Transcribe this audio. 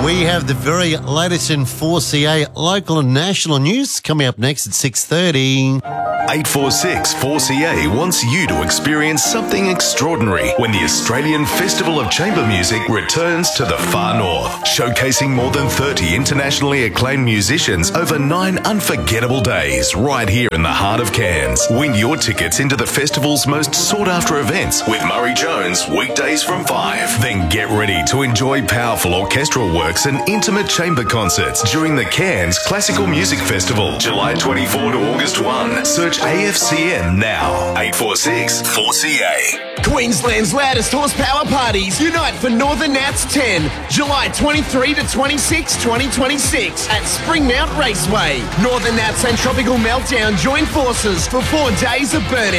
We have the very latest in 4CA local and national news coming up next at 6:30. 846 4CA wants you to experience something extraordinary when the Australian Festival of Chamber Music returns to the far north, showcasing more than 30 internationally acclaimed musicians over 9 unforgettable days right here in the heart of Cairns. Win your tickets into the festival's most sought-after events with Murray Jones weekdays from 5. Then get ready to enjoy powerful orchestral works and intimate chamber concerts during the Cairns Classical Music Festival, July 24 to August 1. Search AFCM now. 846 4CA. Queensland's loudest horsepower parties unite for Northern Nats 10, July 23 to 26, 2026 at Springmount Raceway. Northern Nats and Tropical Meltdown join forces for 4 days of burnout.